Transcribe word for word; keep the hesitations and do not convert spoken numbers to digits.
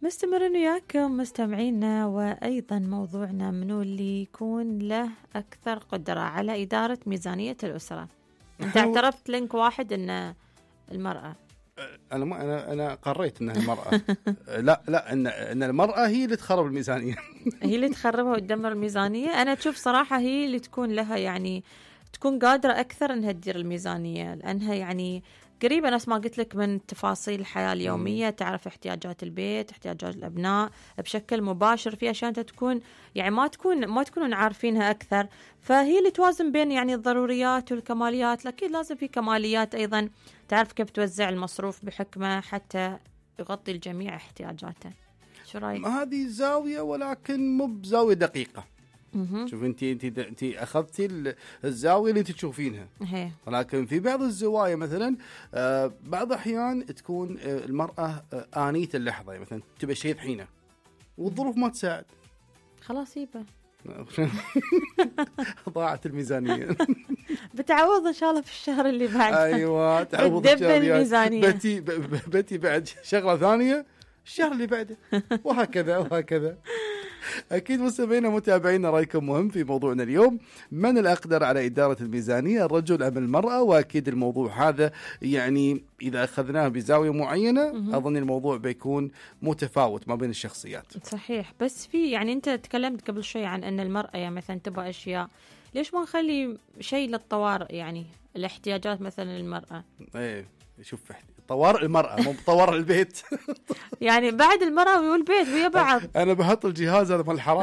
مستمرين وياكم مستمعينا، وأيضا موضوعنا منو اللي يكون له أكثر قدرة على إدارة ميزانية الأسرة. أنت اعترفت لينك واحد أن المرأة، أنا ما أنا أنا قريت أنها المرأة لا لا أن أن المرأة هي اللي تخرب الميزانية هي اللي تخربها وتدمر الميزانية. أنا تشوف صراحة هي اللي تكون لها يعني تكون قادرة أكثر أنها تدير الميزانية، لأنها يعني قريبة نفس ما قلت لك من تفاصيل الحياة اليومية، تعرف احتياجات البيت، احتياجات الأبناء بشكل مباشر، في أشياء أنت تكون يعني ما تكون ما تكونون عارفينها أكثر، فهي اللي توازن بين يعني الضروريات والكماليات. لكن لازم في كماليات أيضا، تعرف كيف توزع المصروف بحكمة حتى يغطي الجميع احتياجاته. شو رأيك؟ هذه زاوية ولكن مو بزاوية دقيقة. شوف انت انت انت اخذتي الزاويه اللي انت تشوفينها، ولكن في بعض الزوايا مثلا آه بعض الاحيان تكون آه المراه آه انيه اللحظه، مثلا تبي شيء الحين والظروف ما تساعد، خلاص يبا ضاعت الميزانيه بتعوض ان شاء الله في الشهر اللي بعده. ايوه تعوض الميزانيه، بتي بتي بعد شغله ثانيه الشهر اللي بعده، وهكذا وهكذا. أكيد مستمعينا متابعينا، رأيكم مهم في موضوعنا اليوم. من الأقدر على إدارة الميزانية، الرجل أم المرأة؟ وأكيد الموضوع هذا يعني إذا أخذناه بزاوية معينة أظن الموضوع بيكون متفاوت ما بين الشخصيات. صحيح، بس في يعني أنت تكلمت قبل شوي عن أن المرأة يعني مثلا تبغى أشياء، ليش ما نخلي شيء للطوارئ، يعني الاحتياجات مثلا المرأة؟ إيه شوف طوارئ المرأة مو طوارئ البيت يعني بعد المرأة والبيت ويا بعض. أنا بحط الجهاز هذا مال الحرارة